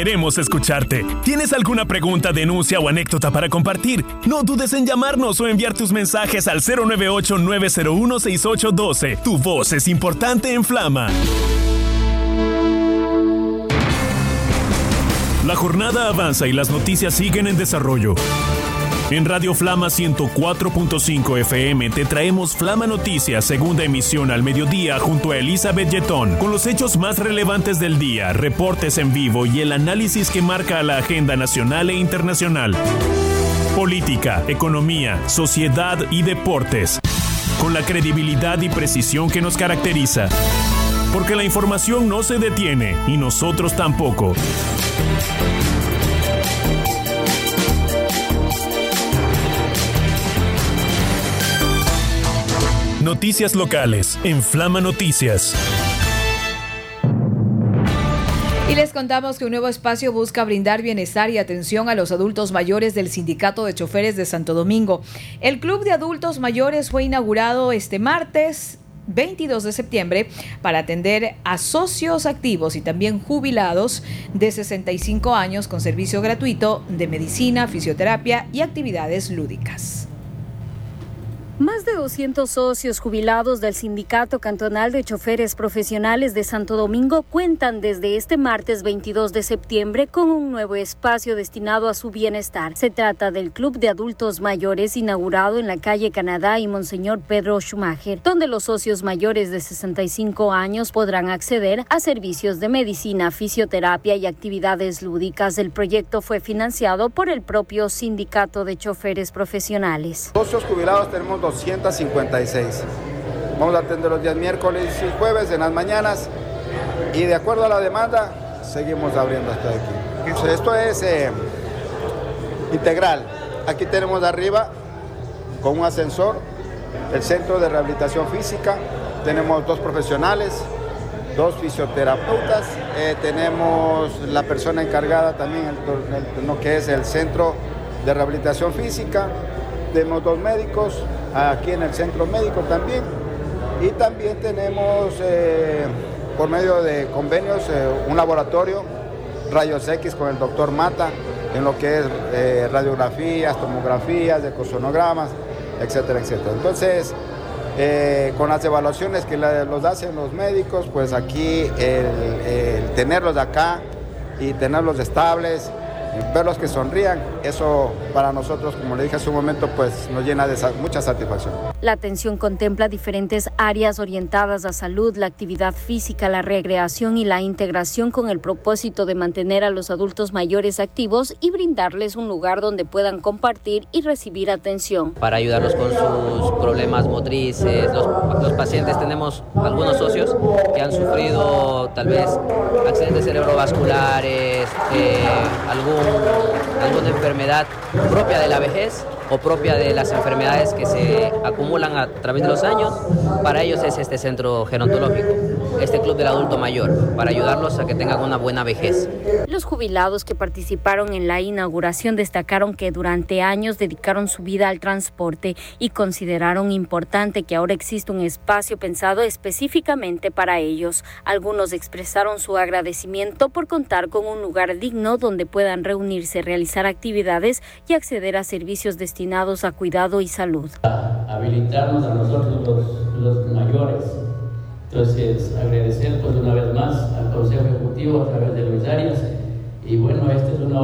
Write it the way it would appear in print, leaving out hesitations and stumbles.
Queremos escucharte. ¿Tienes alguna pregunta, denuncia o anécdota para compartir? No dudes en llamarnos o enviar tus mensajes al 098-901-6812. Tu voz es importante en Flama. La jornada avanza y las noticias siguen en desarrollo. En Radio Flama 104.5 FM te traemos Flama Noticias, segunda emisión al mediodía junto a Elizabeth Yetón, con los hechos más relevantes del día, reportes en vivo y el análisis que marca la agenda nacional e internacional. Política, economía, sociedad y deportes, con la credibilidad y precisión que nos caracteriza. Porque la información no se detiene y nosotros tampoco. Noticias locales en Flama Noticias. Y les contamos que un nuevo espacio busca brindar bienestar y atención a los adultos mayores del Sindicato de Choferes de Santo Domingo. El Club de Adultos Mayores fue inaugurado este martes 22 de septiembre para atender a socios activos y también jubilados de 65 años con servicio gratuito de medicina, fisioterapia y actividades lúdicas. Más de 200 socios jubilados del Sindicato Cantonal de Choferes Profesionales de Santo Domingo cuentan desde este martes 22 de septiembre con un nuevo espacio destinado a su bienestar. Se trata del Club de Adultos Mayores inaugurado en la calle Canadá y Monseñor Pedro Schumacher, donde los socios mayores de 65 años podrán acceder a servicios de medicina, fisioterapia y actividades lúdicas. El proyecto fue financiado por el propio Sindicato de Choferes Profesionales. Socios jubilados tenemos 256. Vamos a atender los días miércoles y jueves en las mañanas y de acuerdo a la demanda seguimos abriendo hasta aquí. Esto es integral. Aquí tenemos arriba con un ascensor el centro de rehabilitación física. Tenemos 2 profesionales, 2 fisioterapeutas, tenemos la persona encargada también en lo que es el centro de rehabilitación física. Tenemos 2 médicos aquí en el centro médico también y también tenemos por medio de convenios un laboratorio rayos X con el doctor Mata en lo que es radiografías, tomografías, ecosonogramas, etcétera, etcétera. Entonces con las evaluaciones que los hacen los médicos, pues aquí el tenerlos acá y tenerlos estables, verlos que sonrían, eso para nosotros, como le dije hace un momento, pues nos llena de mucha satisfacción. La atención contempla diferentes áreas orientadas a salud, la actividad física, la recreación y la integración con el propósito de mantener a los adultos mayores activos y brindarles un lugar donde puedan compartir y recibir atención. Para ayudarlos con sus problemas motrices, los pacientes, tenemos algunos socios que han sufrido tal vez accidentes cerebrovasculares, alguna enfermedad propia de la vejez o propia de las enfermedades que se acumulan a través de los años. Para ellos es este centro gerontológico, este club del adulto mayor, para ayudarlos a que tengan una buena vejez. Los jubilados que participaron en la inauguración destacaron que durante años dedicaron su vida al transporte y consideraron importante que ahora exista un espacio pensado específicamente para ellos. Algunos expresaron su agradecimiento por contar con un lugar digno donde puedan reunirse, realizar actividades y acceder a servicios destinados a cuidado y salud. Habilitarnos a nosotros los mayores. Entonces, agradecer pues una vez más al Consejo Ejecutivo a través de Luis Arias